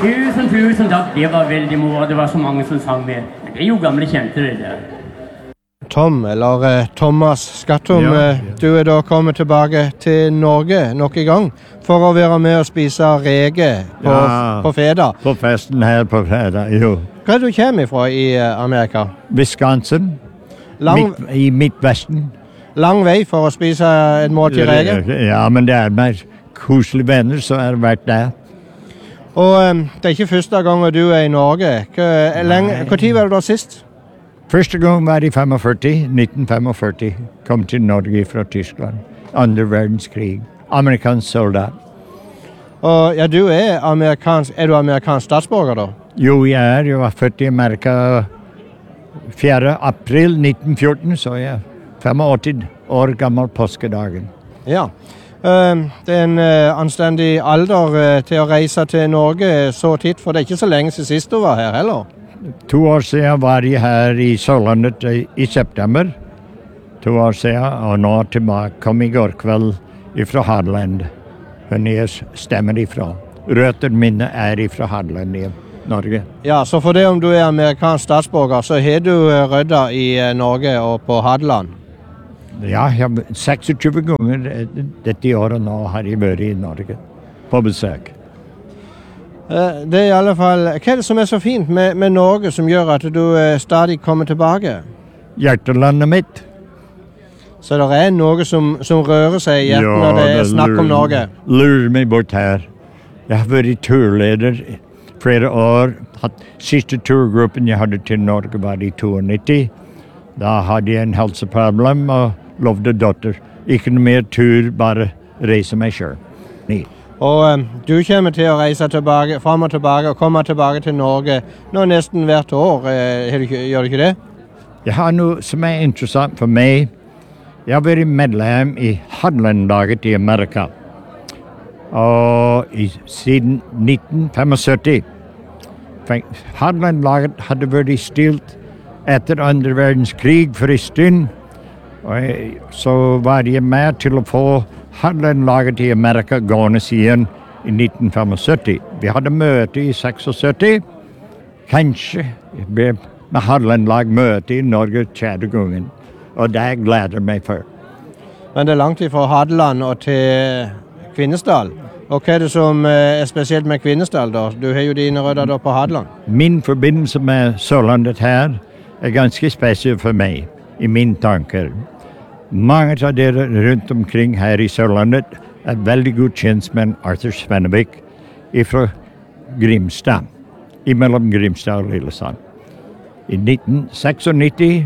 Tusen takk, det var veldig moro, det var så mange som sang med. Det jo gamle kjente det der. Tom, eller Thomas Skattum, du da kommet tilbake til Norge nok en gang for å være med og spise rege på fredag. På festen her på fredag, jo. Hva du kommer fra i Amerika? Wisconsin, i Midtvesten. Lang vei for å spise et måltid rege? Ja, men det med koselige venner, så har det vært der. Og det ikke første gang du i Norge. Hvor tid var du da sist? Første gang var i 1945. Kom til Norge fra Tyskland. Andre verdenskrig. Amerikansk soldat. Og ja, du er du amerikansk statsborger da? Jo, jeg var født i Amerika 4. april 1914, så jeg 85 år gammel påskedagen. Ja, det er en anstendig alder til å reise til Norge så titt, for det er ikke så lenge siden sist du var her heller. 2 år siden var jeg her i Sørlandet i september. 2 år siden, og nå tilbake. Kom i går kveld fra Hadeland. Hun stemmer ifra. Røtter mine fra Hadeland i Norge. Ja, så for det om du er amerikansk statsborger, så har du rødda i Norge og på Hadeland? Ja, 26 ganger dette året nå har jeg vært i Norge på besøk. Det er i alle fall, hva er det som er så fint med Norge som gjør at du stadig kommer tilbake? Hjertelandet mitt. Så det er noe som rører seg i hjertet når det er snakk om Norge? Lurer meg bort her. Jeg har vært turleder flere år. Siste turgruppen jeg hadde til Norge var i 92. Da hadde jeg en helseproblem og lovde dotter. Ikke noe mer tur, bare reise meg selv. Og du kommer til å reise tilbake, frem og tilbake, og komme tilbake til Norge nå nesten hvert år, gjør du ikke det? Jeg har noe som er interessant for meg. Jeg har vært medlem i Hadeland-laget i Amerika. Og siden 1975. Hadeland-laget hadde vært stilt etter andre verdenskrig for en stund. Og så var jeg med til å få Hadeland-laget i Amerika gående igjen i 1975. Vi hadde møte i 76. Kanskje ble med Hadeland-lag møte i Norge 3. gangen. Og det gleder meg for. Men det er langt fra Hadeland og til Kvinesdal. Og hva er det som er spesielt med Kvinesdal da? Du har jo dine rødder da på Hadeland. Min forbindelse med Sørlandet her er ganske spesiell for meg, i mine tanker. Mange av dere rundt omkring her i Sørlandet er veldig god kjent med Arthur Svennevik fra Grimstad, imellom Grimstad og Lillesand. I 1996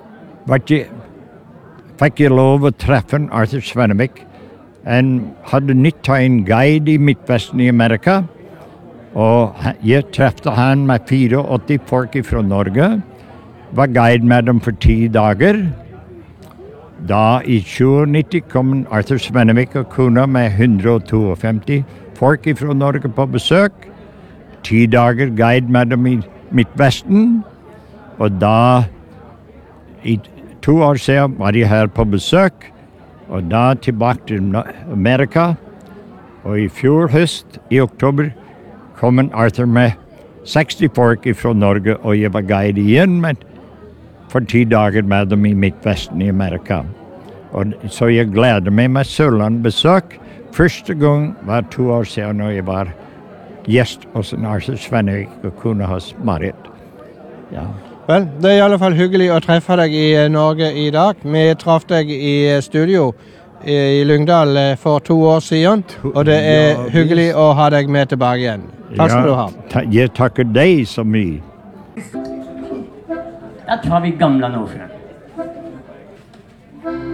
fikk jeg lov å treffe Arthur Svennevik. Han hadde nytt av en guide i Midtvesten i Amerika, og jeg treffte han med 84 folk fra Norge. Var guide med dem for 10 dager. Da i 1990 kom Arthur Svennevik og kona med 152 folk fra Norge på besøk. 10 dager guide med dem i Midtvesten. Og da, i 2 år siden, var jeg her på besøk. Og da tilbake til Amerika. Og i fjor høst, i oktober, kom Arthur med 60 folk fra Norge, og jeg var guide igjen for 10 dager med dem i Midtvesten i Amerika. Og så jeg gleder meg med Sørland-besøk. Første gang var 2 år siden når jeg var gjest hos Arthur Svennevik og kona hos Marit. Ja. Vel, det er i alle fall hyggelig å treffe deg i Norge i dag. Vi traff deg i studio i Lyngdal for 2 år siden, og det er hyggelig å ha deg med tilbake igjen. Takk skal du ha. Jeg takker deg så mye. Da tar vi gamle Nordsjøen.